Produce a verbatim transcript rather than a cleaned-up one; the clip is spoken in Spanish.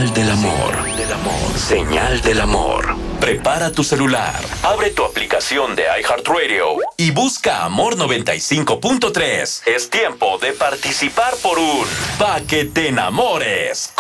Señal del amor. Del amor. Señal del amor. Prepara tu celular, abre tu aplicación de iHeartRadio y busca Amor noventa y cinco punto tres. Es tiempo de participar por un Pa' que te enamores